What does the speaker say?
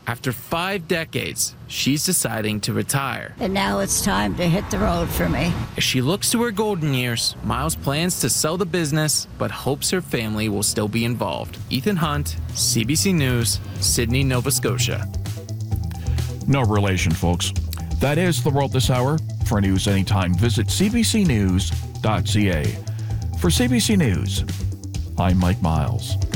After 5 decades, she's deciding to retire. And now it's time to hit the road for me. As she looks to her golden years, Miles plans to sell the business, but hopes her family will still be involved. Ethan Hunt, CBC News, Sydney, Nova Scotia. No relation, folks. That is the world this hour. For news anytime, visit cbcnews.ca. For CBC News, I'm Mike Miles.